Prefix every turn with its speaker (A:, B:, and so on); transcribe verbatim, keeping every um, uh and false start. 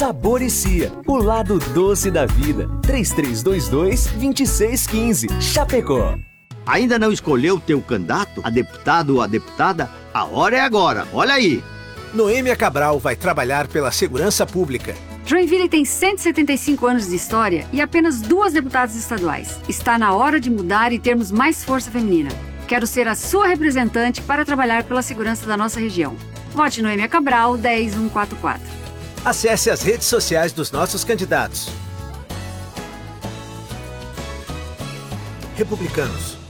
A: Saboricia, o lado doce da vida. três três dois dois, dois seis um cinco, Chapecó.
B: Ainda não escolheu o teu candidato a deputado ou a deputada? A hora é agora, olha aí.
C: Noêmia Cabral vai trabalhar pela segurança pública.
D: Joinville tem cento e setenta e cinco anos de história e apenas duas deputadas estaduais. Está na hora de mudar e termos mais força feminina. Quero ser a sua representante para trabalhar pela segurança da nossa região. Vote Noêmia Cabral, dez mil cento e quarenta e quatro.
C: Acesse as redes sociais dos nossos candidatos. Republicanos.